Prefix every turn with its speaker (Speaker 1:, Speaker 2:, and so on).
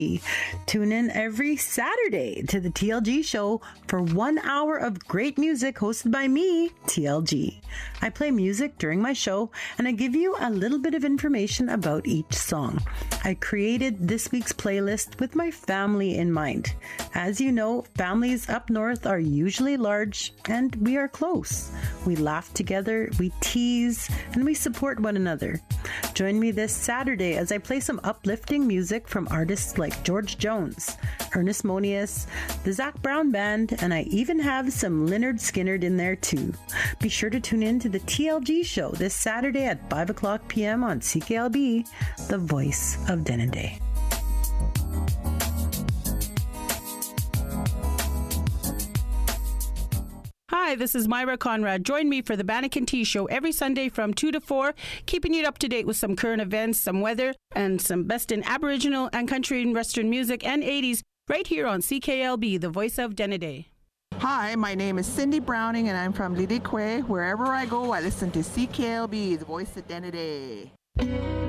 Speaker 1: Tune in every Saturday to the TLG show for 1 hour of great music hosted by me, TLG. I play music during my show and I give you a little bit of information about each song. I created this week's playlist with my family in mind. As you know, families up north are usually large and we are close. We laugh together, we tease, and we support one another. Join me this Saturday as I play some uplifting music from artists like George Jones, Ernest Monius, the Zac Brown Band, and I even have some Lynyrd Skynyrd in there too. Be sure to tune in to the TLG show this Saturday at 5 o'clock p.m. on CKLB, the voice of Denendeh.
Speaker 2: Hi, this is Myra Conrad. Join me for the Banneker Tea Show every Sunday from 2 to 4, keeping you up to date with some current events, some weather, and some best in Aboriginal and country and Western music and 80s right here on CKLB, the voice of Denendeh.
Speaker 3: Hi, my name is Cindy Browning and I'm from Lilikwe. Wherever I go, I listen to CKLB, the voice of Denendeh.